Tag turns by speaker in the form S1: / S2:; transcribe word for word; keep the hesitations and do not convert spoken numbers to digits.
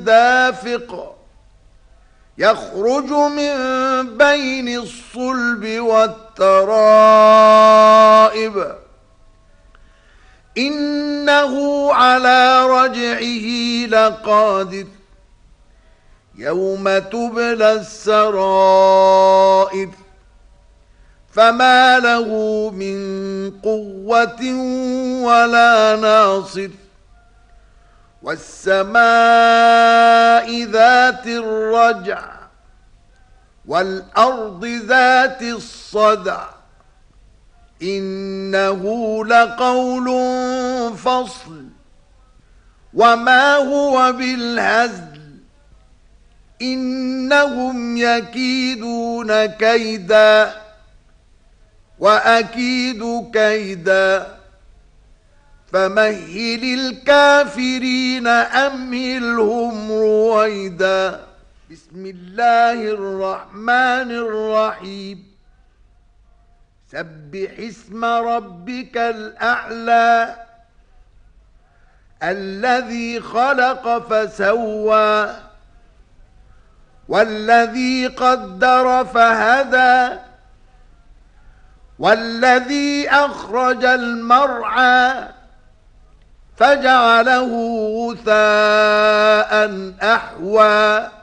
S1: دافق يخرج من بين الصلب والترائب إنه على رجعه لقادر يوم تبلى السرائر فما له من قوة ولا ناصر والسماء ذات الرجع والأرض ذات الصدع إنه لقول فصل وما هو بالهزل إنهم يكيدون كيدا وأكيد كيدا فمهل الكافرين أمهلهم رويدا بسم الله الرحمن الرحيم سبح اسم ربك الأعلى الذي خلق فسوى والذي قدر فهدى والذي أخرج المرعى فجعله غثاء أحوى